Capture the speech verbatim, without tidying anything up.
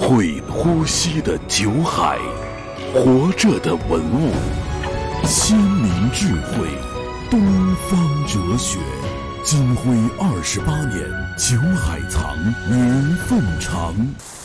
会呼吸的酒海，活着的文物，先民智慧，东方哲学。金辉二十八年，酒海藏，名凤长。